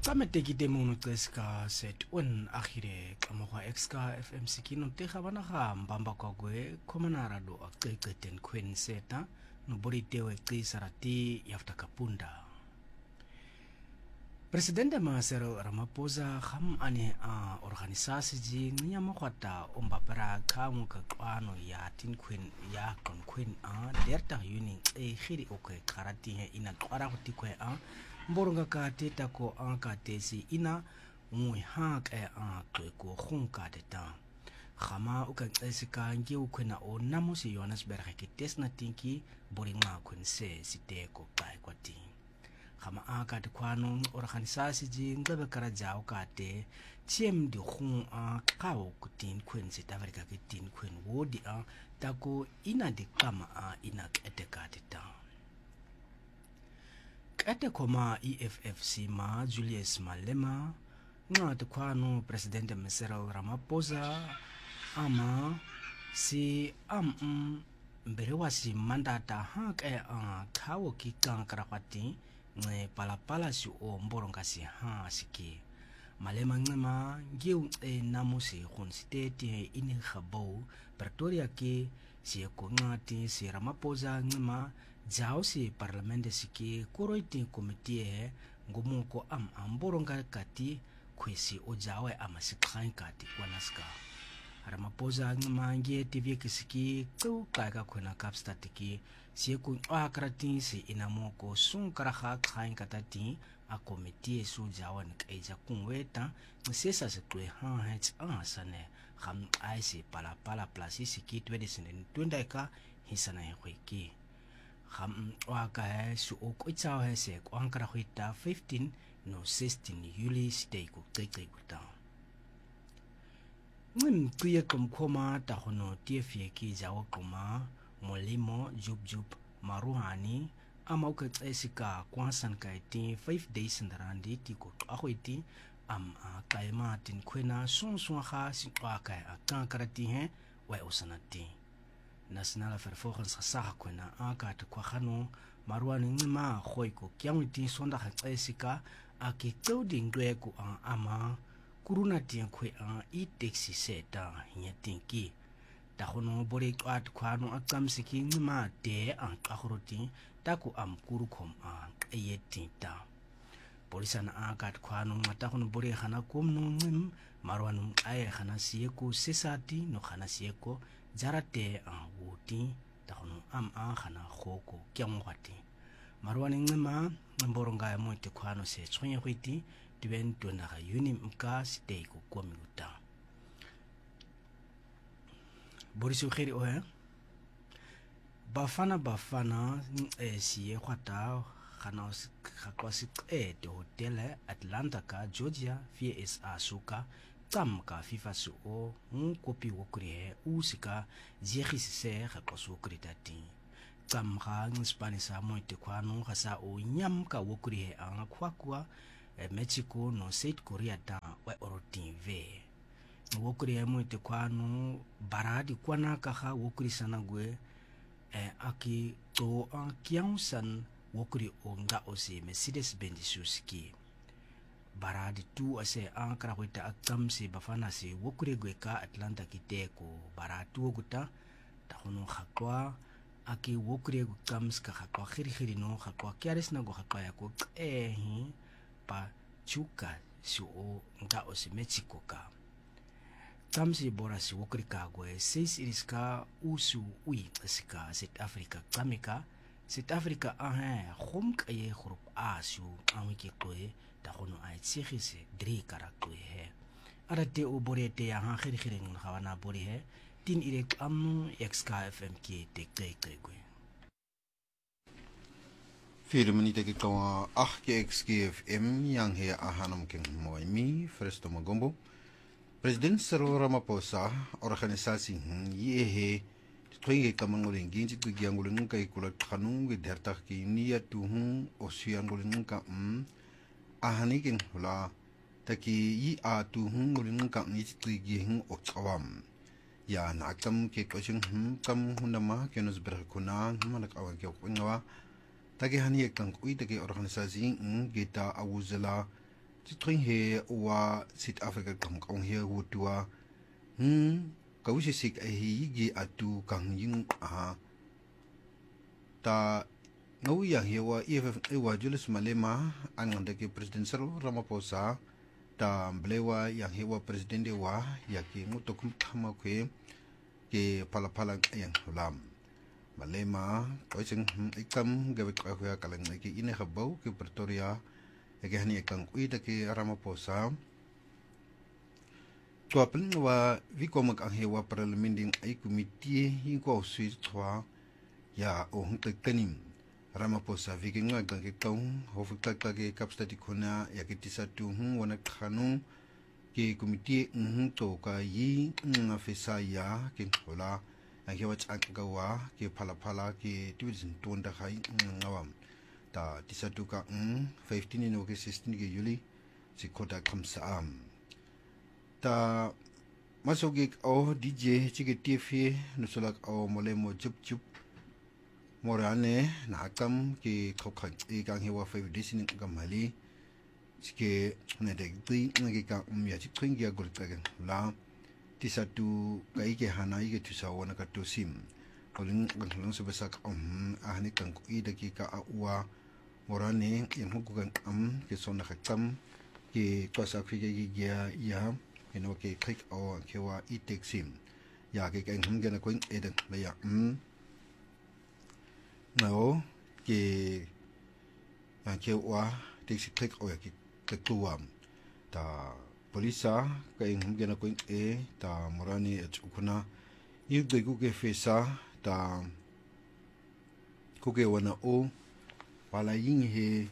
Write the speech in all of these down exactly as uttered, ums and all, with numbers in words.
Tsametekite mono xeska set un akhire kamokwa exka F M sikino tega bana ga mbamba kwa gwe komanara do aqeqeten kwen seta no boritewe qisarati yafta kapunda. Presidente Masero Ramaphosa kham ane a organisasi ji nyama kwata ombapara khamu ka kwano ya tin kwen ya kon kwen a derta yuni e khiri okwe karati he ina kwara kutikwe a mboronga ka teta ko an ka tesi ina ngwe ha ka a kwe ko khunka deta khama uka tsika nge ukwena o namusi Johannesburg ke tesna tinki boringa kwense site ko kai kwati khama a ka te kwano organisasi ji ngebe kara jao ka te tiem di khung a kawo kutin kwense tavarika ke tin kwen wodi a tako ina di kama a ina kete ka deta Kete koma E F F C ma Julius Malema nga te kwano Presidente Cyril Ramaphosa ama si am mberewa si mandata hak e a kawo ki kan karakwati nge palapala si o mboronga si ha siki Malema ngema ngiu e namusi khonsitete ini khabo Pretoria ki si ko ngati si Ramaphosa ngema Jao si parlamente siki koroiti komitie ngomoko am amboronga kati kwesi ojawe amasikhain kati kwanaska Ramaphosa ngmangie T V kisiki ku kaga khona kapstatiki siku akrati si inamoko sun karaha khain katati a komitie su jawan kaija kunweta msesa se kwe ha het asane kham aisi pala pala plasi siki twenty twenty ka hisana hweki Kham waka he su ok itsaw he se ko ankara khita fifteen no sixteen Juli stay ko tsetse kuta Ngim kuye kom khoma ta hono tiefie ki jawo koma molimo jub jub maruhani ama uka tsesika kwansan kaiti five days ndarandi ti ko akhwiti am kaima tin khwena sun sun kha si waka akan karati he wa usanati Nasionale vervolgens gesag kwena aka te kwagano marwani ngima khoi ko kyangti sonda khatsesika aki toding dweku an ama kuruna tien khwe an I taxi seta nyatinki ta khono bore kwat kwano akamsiki ngima te an qakhruti taku am kurukhom an eyetinta polisana aka te kwano mata khono bore khana komno ngim marwanu ay khana sieko sesati no khana sieko jarate a wuti takono am a khana khoko kyamwati marwani ngema mboronga ya moite kwano se tshwenye khwiti twen tona ga uni mka stay ko komiuta boriso khiri o he bafana bafana e siye khwata khana khakwasi e de hotel Atlanta ka Georgia V S A suka Tam ka FIFA su o un kopi wokri usika jehise ga kosu kritati tam ga in Spanish a moite kwano hasa o nyam ka wokri an kwakwa Mexico no South Korea ta wa orotin ve wokri moite kwano baradi kwana ka ha wokri sanagwe e aki to an kiansan wokri o nga osi Mercedes Benz suski Baradi tu ase ankara wita akam si bafana si wokure gweka Atlanta kiteko baratu guta tahono khakwa aki wokure gukam ska khakwa khiri khiri no khakwa kyaris na go khakwa yako eh pa chuka si o nga osi Mexico ka tamsi bora si wokure ka gwe seis iriska usu ui asika South Africa kamika South Africa ahe khumka ye group asu amike koe ta khono a tshegise dri karakwe he arate o borete ya ha khiri khiri nghawana bori he tin ile am xka F M ki te kekekwe vier minute ke kwa ach ke X K F M yang he ahanam king moi mi Fresto Magombo President Cyril Ramaphosa organisasi ye he twinge kamangoleng ginti ku giangoleng kai kula khanung ge derta ki niya tu hu osiangoleng ka um ahanikin hula taki yi a tu hu ngoleng ka ni ti gi hu o chawam ya nakam ke koching hum kam hunama ke nos berkuna manak awan ke kunwa Taki hani ekang kui taki organisasi ng kita awuzela Chitring he wa South Africa kang kong he wutua hmm kausi sik a hi gi atu kang ying a ta ngau yang he wa E F F e wa Julius Malema ang ke President Cyril Ramaphosa ta mblewa yang he wa president wa yaki ngutokum thama kwe ke palapala yang hulam Malema koising ikam gawe kwa kalang ke ine habau ke Pretoria ke hani kang uida ke Ramaphosa tuapin wa vikomak ang hewa parliamenting ay komite hingko sui twa ya o hungte kanim Ramaphosa viking nga kang kitong hofuktak ke kapstati kuna ya kitisa tu hung wana khanu ke komite hung to ka yi nga fesa ya ke hola ang hewa changgawa ke phala phala ke division tonda khai ngawam ta tisatu ka um fifteen no ke sixteen ke yuli si kota kamsa am ta masogik o D J chike T V nusulak o molemo jup jup morane na akam ke khokhan e kang hewa five days ni kamali chike ne de ti ngi ka um ya chi khing ya gol ka la tisatu kai ke hanai ke tusawa na ka tusim kolin nglang sebesak um ahni kang ku i de ki ka awa morane yang hukukan am ke sona khakam ke kwasa khige gi ya ya eno ke click o ke wa i teksim ya ke kan hum gena koin eden la ya um no ke ya ke wa teksi click o ya ke ke tuam ta polisa ka hum gena koin e ta morane et ukuna i de ku ke fesa ta ku ke wana o pala ying he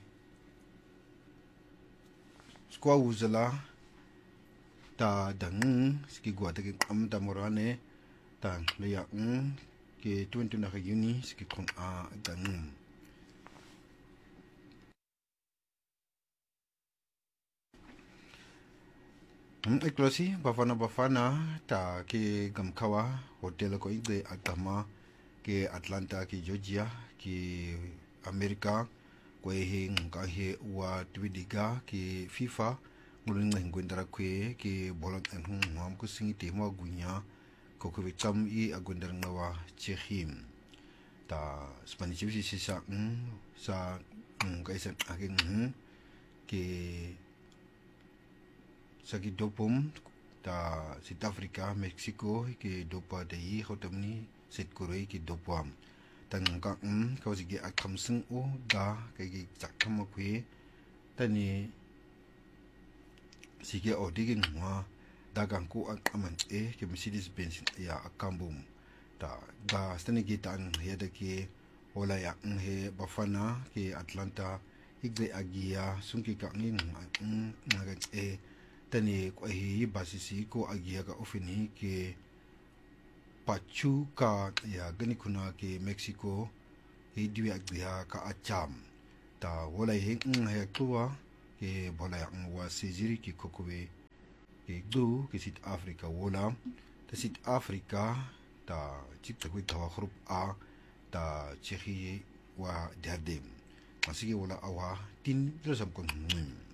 skwa uzala ta dang ski gwa te am ta morane ta le ya un ke twenty na uni ski kon a dang um eklosi bafana bafana ta ke gamkawa hotel ko ide atama ke Atlanta ke Georgia ke Amerika kwe he nga he wa twidiga ke FIFA ngulung ngwendara kwe ke bolak en ngam ko singite mo gunya ko ko cham i agundar ngawa chehim ta Spanish si sa sa nga isa aking ke sagi dopum ta South Africa Mexico ke dopa de yi hotamni South Korea ke dopam tang ka um ka sige akam sing o da ka gi chakam kwe tani sige o digin wa da gang ko akaman e ke Mercedes Benz ya akambum ta da stani gi tan he da ke ola ya he bafana ke Atlanta igde agia sunki ka ngin ngaga e tani ko hi basisi ko agia ka ofini ke Pachuca ya gani kuna ke Mexico he diwi agdia ka acham ta wala he ngaya tuwa ke bola yang wa sejiri ki kokowe ke du ke South Africa wala ta South Africa ta chikta kwi tawa khrup a ta chehi wa derdem masigi wala awa tin resam kon